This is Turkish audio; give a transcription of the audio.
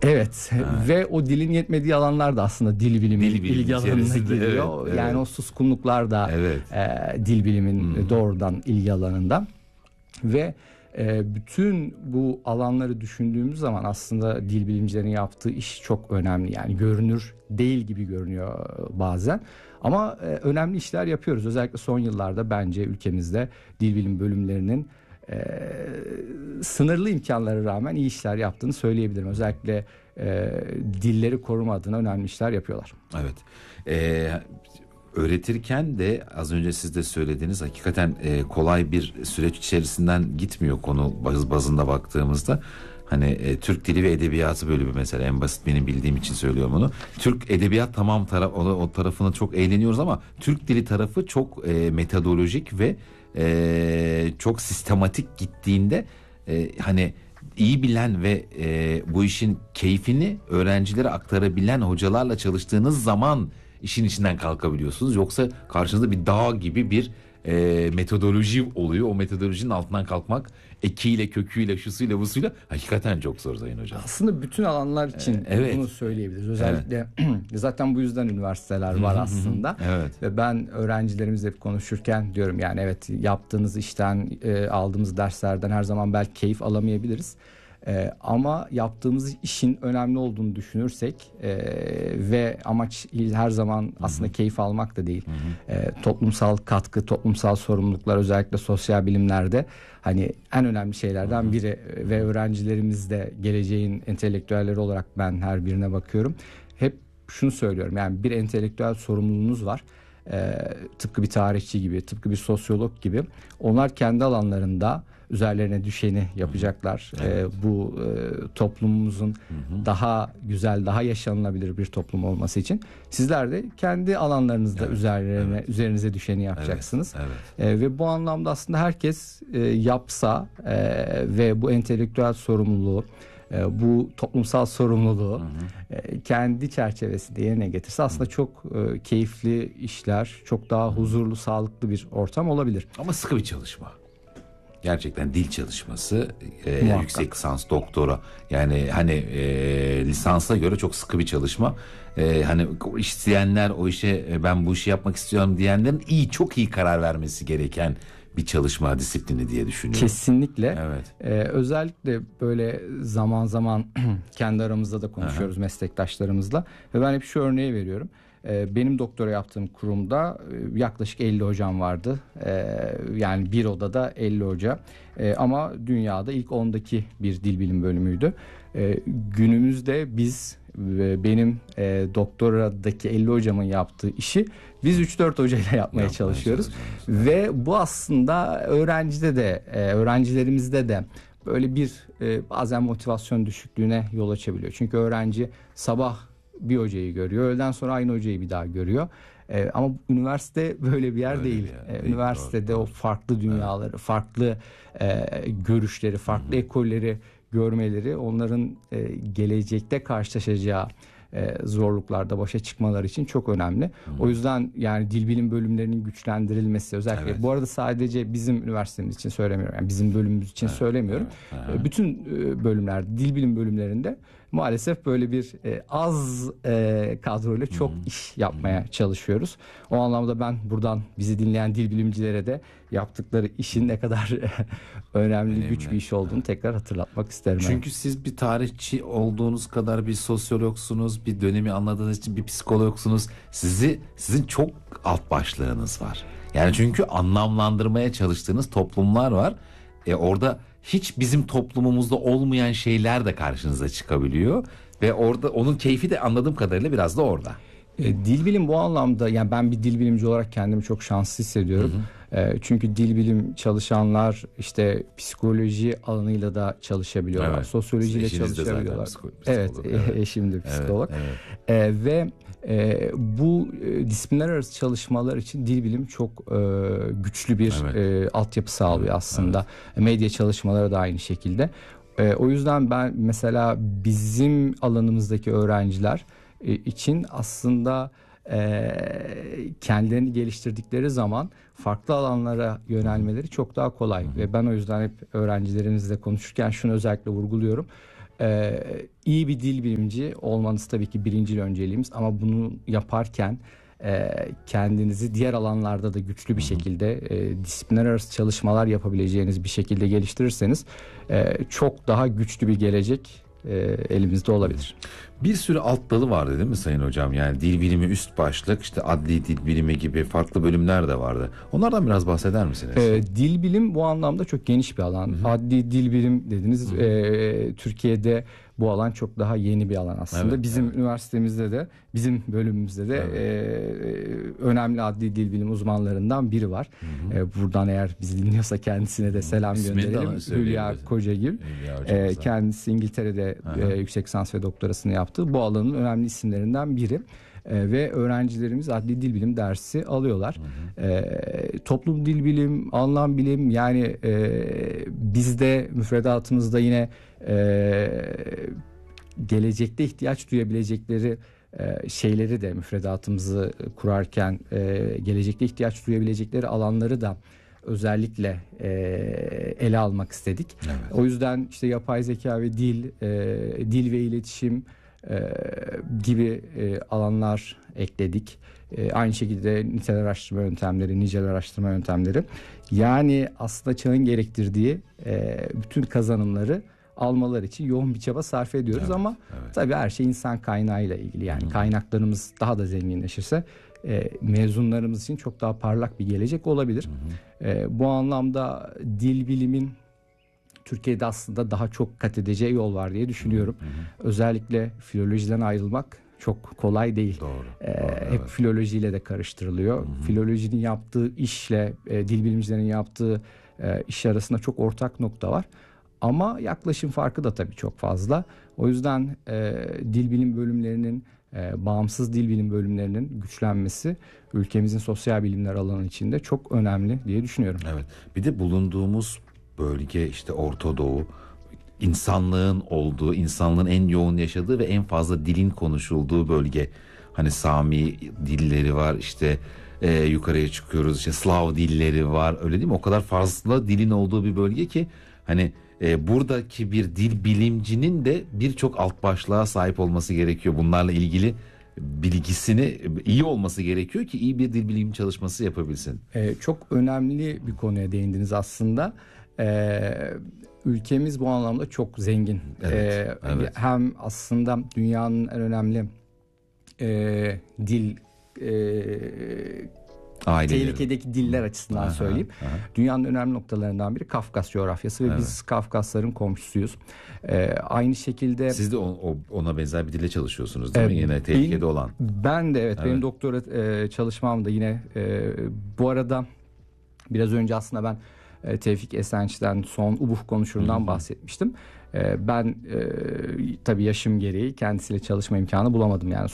Evet. Ve o dilin yetmediği alanlar da aslında dil bilimin ilgi alanına giriyor. Evet. Yani o suskunluklar da evet. Dil bilimin doğrudan ilgi alanında. Ve bütün bu alanları düşündüğümüz zaman aslında dil bilimcilerin yaptığı iş çok önemli. Yani görünür değil gibi görünüyor bazen. Ama önemli işler yapıyoruz. Özellikle son yıllarda bence ülkemizde dil bilim bölümlerinin sınırlı imkanlara rağmen iyi işler yaptığını söyleyebilirim. Özellikle dilleri koruma adına önemli işler yapıyorlar. Evet. Öğretirken de az önce siz de söylediğiniz hakikaten kolay bir süreç içerisinden gitmiyor konu bazında baktığımızda. Hani Türk Dili ve Edebiyatı bölümü mesela, en basit benim bildiğim için söylüyorum bunu. Türk Edebiyat tamam, o tarafını çok eğleniyoruz ama Türk Dili tarafı çok metodolojik ve çok sistematik gittiğinde hani iyi bilen ve bu işin keyfini öğrencilere aktarabilen hocalarla çalıştığınız zaman işin içinden kalkabiliyorsunuz. Yoksa karşınızda bir dağ gibi bir metodoloji oluyor. O metodolojinin altından kalkmak ekiyle, köküyle, şusuyla, busuyla hakikaten çok zor Sayın Hocam. Aslında bütün alanlar için bunu söyleyebiliriz. Özellikle zaten bu yüzden üniversiteler var aslında. Evet. Ve ben öğrencilerimizle konuşurken diyorum yani evet, yaptığınız işten, aldığımız derslerden her zaman belki keyif alamayabiliriz. Ama yaptığımız işin önemli olduğunu düşünürsek ve amaç her zaman aslında keyif almak da değil. Toplumsal katkı, toplumsal sorumluluklar, özellikle sosyal bilimlerde hani en önemli şeylerden biri ve öğrencilerimiz de geleceğin entelektüelleri olarak ben her birine bakıyorum. Hep şunu söylüyorum, yani bir entelektüel sorumluluğunuz var. Tıpkı bir tarihçi gibi, tıpkı bir sosyolog gibi. Onlar kendi alanlarında üzerlerine düşeni yapacaklar. Bu toplumumuzun daha güzel, daha yaşanılabilir bir toplum olması için sizler de kendi alanlarınızda üzerinize düşeni yapacaksınız. Ve bu anlamda aslında herkes yapsa ve bu entelektüel sorumluluğu, bu toplumsal sorumluluğu kendi çerçevesinde yerine getirse aslında çok keyifli işler, çok daha huzurlu, sağlıklı bir ortam olabilir. Ama sıkı bir çalışma. Gerçekten dil çalışması, yüksek lisans, doktora, yani hani lisansa göre çok sıkı bir çalışma. Hani isteyenler, o işe ben bu işi yapmak istiyorum diyenlerin çok iyi karar vermesi gereken bir çalışma disiplini diye düşünüyorum. Kesinlikle. Özellikle böyle zaman zaman kendi aramızda da konuşuyoruz meslektaşlarımızla ve ben hep şu örneği veriyorum. Benim doktora yaptığım kurumda yaklaşık 50 hocam vardı. Yani bir odada 50 hoca. Ama dünyada ilk 10'daki bir dil bilim bölümüydü. Günümüzde biz, benim doktoradaki 50 hocamın yaptığı işi biz 3-4 hocayla yapmaya çalışıyoruz. Ve bu aslında öğrencilerimizde de böyle bir bazen motivasyon düşüklüğüne yol açabiliyor. Çünkü öğrenci sabah bir hocayı görüyor, öğleden sonra aynı hocayı bir daha görüyor. Ama üniversite böyle bir yer değil. Üniversitede o farklı dünyaları, farklı görüşleri, farklı ekolleri görmeleri, onların gelecekte karşılaşacağı zorluklarda başa çıkmaları için çok önemli. O yüzden yani dil bilim bölümlerinin güçlendirilmesi, özellikle bu arada sadece bizim üniversitemiz için söylemiyorum. Yani bizim bölümümüz için söylemiyorum. Bütün bölümlerde, dil bilim bölümlerinde maalesef böyle bir az kadroyla çok iş yapmaya çalışıyoruz. O anlamda ben buradan bizi dinleyen dil bilimcilere de yaptıkları işin ne kadar önemli, güç bir iş olduğunu tekrar hatırlatmak isterim. Çünkü siz bir tarihçi olduğunuz kadar bir sosyologsunuz, bir dönemi anladığınız için bir psikologsunuz. Sizin çok alt başlığınız var. Yani çünkü anlamlandırmaya çalıştığınız toplumlar var. Orada hiç bizim toplumumuzda olmayan şeyler de karşınıza çıkabiliyor ve orada onun keyfi de anladığım kadarıyla biraz da orada. Dil bilim bu anlamda, yani ben bir dil bilimci olarak kendimi çok şanslı hissediyorum. Çünkü dil bilim çalışanlar işte psikoloji alanıyla da çalışabiliyorlar. Sosyolojiyle çalışabiliyorlar. Eşim de psikolog. Ve bu disiplinler arası çalışmalar için dil bilimi çok güçlü bir altyapı sağlıyor aslında. Medya çalışmaları da aynı şekilde. O yüzden ben mesela bizim alanımızdaki öğrenciler için aslında kendilerini geliştirdikleri zaman farklı alanlara yönelmeleri çok daha kolay. Ve ben o yüzden hep öğrencilerimizle konuşurken şunu özellikle vurguluyorum. İyi bir dil bilimci olmanız tabii ki birincil önceliğimiz, ama bunu yaparken kendinizi diğer alanlarda da güçlü bir şekilde disiplinler arası çalışmalar yapabileceğiniz bir şekilde geliştirirseniz çok daha güçlü bir gelecek elimizde olabilir. Bir sürü alt dalı vardı değil mi Sayın Hocam? Yani dil bilimi üst başlık, işte adli dil bilimi gibi farklı bölümler de vardı. Onlardan biraz bahseder misiniz? Dil bilim bu anlamda çok geniş bir alan. Adli dil bilim dediniz. Türkiye'de bu alan çok daha yeni bir alan aslında. Evet, bizim üniversitemizde de, bizim bölümümüzde de önemli adli dil bilim uzmanlarından biri var. Buradan eğer bizi dinliyorsa kendisine de selam gönderelim. Hülya Kocagil. Kendisi İngiltere'de yüksek lisans ve doktorasını yaptı. Bu alanın önemli isimlerinden biri. Ve öğrencilerimiz adli dil bilim dersi alıyorlar. Toplum dil bilim, anlam bilim, yani bizde müfredatımızda yine gelecekte ihtiyaç duyabilecekleri şeyleri de, müfredatımızı kurarken gelecekte ihtiyaç duyabilecekleri alanları da özellikle ele almak istedik. Evet. O yüzden işte yapay zeka ve dil ve iletişim gibi alanlar ekledik. Aynı şekilde nitel araştırma yöntemleri, nicel araştırma yöntemleri. Yani aslında çağın gerektirdiği bütün kazanımları almalar için yoğun bir çaba sarf ediyoruz, ama tabii her şey insan kaynağıyla ilgili. Yani kaynaklarımız daha da zenginleşirse mezunlarımız için çok daha parlak bir gelecek olabilir. Bu anlamda dil bilimin Türkiye'de aslında daha çok kat edeceği yol var diye düşünüyorum. Özellikle filolojiden ayrılmak çok kolay değil. Doğru. Hep filolojiyle de karıştırılıyor. Filolojinin yaptığı işle dil bilimcilerinin yaptığı iş arasında çok ortak nokta var. Ama yaklaşım farkı da tabii çok fazla. O yüzden dil bilim bölümlerinin, bağımsız dil bilim bölümlerinin güçlenmesi ülkemizin sosyal bilimler alanı içinde çok önemli diye düşünüyorum. Evet. Bir de bulunduğumuz bölge, işte Orta Doğu, insanlığın olduğu, insanlığın en yoğun yaşadığı ve en fazla dilin konuşulduğu bölge. Hani Sami dilleri var, işte yukarıya çıkıyoruz, işte Slav dilleri var, öyle değil mi? O kadar fazla dilin olduğu bir bölge ki hani buradaki bir dil bilimcinin de birçok alt başlığa sahip olması gerekiyor. Bunlarla ilgili bilgisini iyi olması gerekiyor ki iyi bir dil bilimi çalışması yapabilsin. Çok önemli bir konuya değindiniz aslında. Ülkemiz bu anlamda çok zengin. Evet. Hem aslında dünyanın en önemli dil tehlikedeki diller açısından söyleyeyim. Dünyanın önemli noktalarından biri Kafkas coğrafyası ve biz Kafkasların komşusuyuz. Aynı şekilde siz de ona benzer bir dille çalışıyorsunuz değil mi? Yine tehlikede olan. Ben de benim doktora çalışmam da yine bu arada biraz önce aslında ben Tevfik Esenç'ten son Ubuh konuşurundan bahsetmiştim. Ben tabii yaşım gereği kendisiyle çalışma imkanı bulamadım. Yani